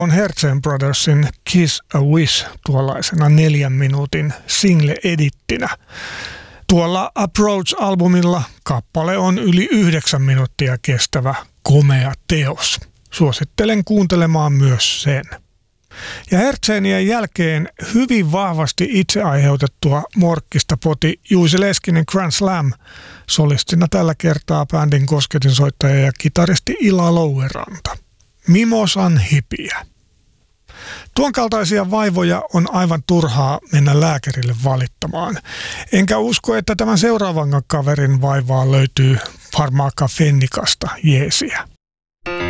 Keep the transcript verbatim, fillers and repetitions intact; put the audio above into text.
on Herzen Brothersin Kiss a Wish tuollaisena neljän minuutin single-edittinä. Tuolla Approach-albumilla kappale on yli yhdeksän minuuttia kestävä komea teos. Suosittelen kuuntelemaan myös sen. Ja Herzenien jälkeen hyvin vahvasti itse aiheutettua morkkista poti Juice Leskinen Grand Slam, solistina tällä kertaa bändin kosketinsoittaja ja kitaristi Ila Loueranta. Mimosan hipiä. Tuon kaltaisia vaivoja on aivan turhaa mennä lääkärille valittamaan. Enkä usko, että tämän seuraavan kaverin vaivaa löytyy farmaakka Fennikasta jeesiä.